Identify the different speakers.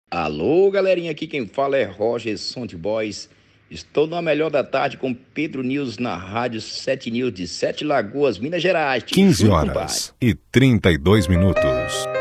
Speaker 1: Alô, galerinha, aqui quem fala é Roger Sound Boys. Estou na melhor da tarde com Pedro News na Rádio 7 News de Sete Lagoas, Minas Gerais. Te
Speaker 2: 15
Speaker 1: juro, compadre.
Speaker 2: horas e 32 minutos.